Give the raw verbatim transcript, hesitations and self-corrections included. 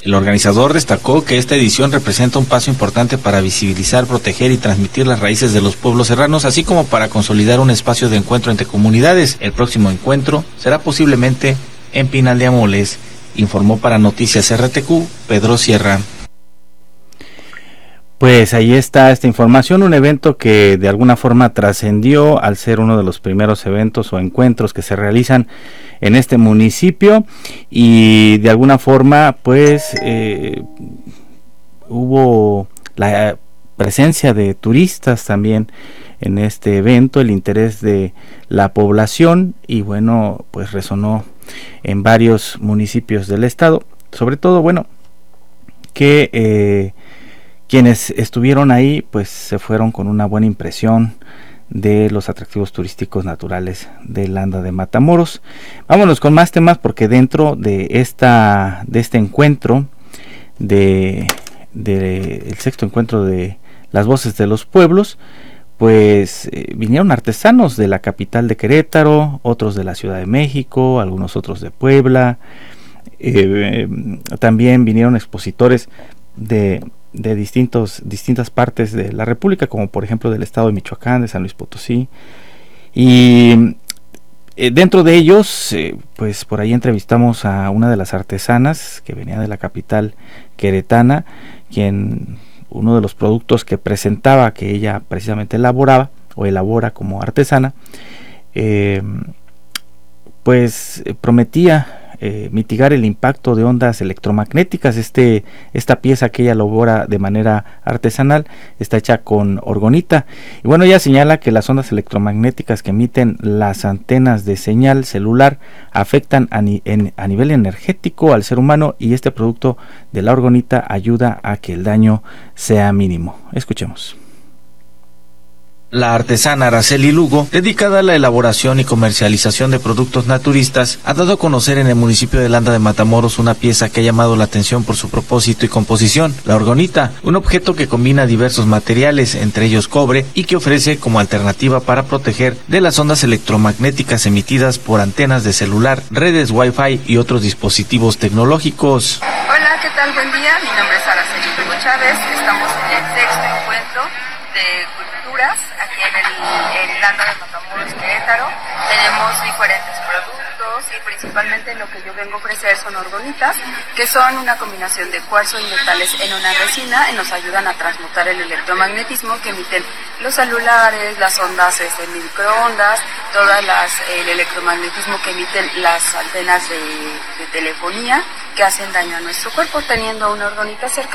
El organizador destacó que esta edición representa un paso importante para visibilizar, proteger y transmitir las raíces de los pueblos serranos, así como para consolidar un espacio de encuentro entre comunidades. El próximo encuentro será posiblemente en Pinal de Amoles, informó para Noticias R T Q Pedro Sierra. Pues ahí está esta información, un evento que de alguna forma trascendió al ser uno de los primeros eventos o encuentros que se realizan en este municipio, y de alguna forma pues eh, hubo la presencia de turistas también en este evento, el interés de la población, y bueno, pues resonó en varios municipios del estado, sobre todo bueno que eh, quienes estuvieron ahí pues se fueron con una buena impresión de los atractivos turísticos naturales de Landa de Matamoros. Vámonos con más temas, porque dentro de esta de este encuentro de, de el sexto encuentro de las voces de los pueblos, pues eh, vinieron artesanos de la capital de Querétaro, otros de la Ciudad de México, algunos otros de Puebla, eh, eh, también vinieron expositores de de distintos distintas partes de la República, como por ejemplo del estado de Michoacán, de San Luis Potosí, y eh, dentro de ellos eh, pues por ahí entrevistamos a una de las artesanas que venía de la capital queretana, quien uno de los productos que presentaba, que ella precisamente elaboraba o elabora como artesana, eh, pues eh, prometía Eh, mitigar el impacto de ondas electromagnéticas. Este, esta pieza que ella elabora de manera artesanal está hecha con orgonita, y bueno, ella señala que las ondas electromagnéticas que emiten las antenas de señal celular afectan a, ni, en, a nivel energético al ser humano, y este producto de la orgonita ayuda a que el daño sea mínimo. Escuchemos. La artesana Araceli Lugo, dedicada a la elaboración y comercialización de productos naturistas, ha dado a conocer en el municipio de Landa de Matamoros una pieza que ha llamado la atención por su propósito y composición, la orgonita, un objeto que combina diversos materiales, entre ellos cobre, y que ofrece como alternativa para proteger de las ondas electromagnéticas emitidas por antenas de celular, redes Wi-Fi y otros dispositivos tecnológicos. Hola, ¿qué tal? Buen día, mi nombre es Araceli Lugo Chávez, estamos en el sexto encuentro de culturas aquí en el en Landa de Matamoros, Querétaro. Tenemos diferentes productos y principalmente lo que yo vengo a ofrecer son orgonitas, que son una combinación de cuarzo y metales en una resina y nos ayudan a transmutar el electromagnetismo que emiten los celulares, las ondas de microondas, todas las el electromagnetismo que emiten las antenas de, de telefonía, que hacen daño a nuestro cuerpo. Teniendo una orgonita cerca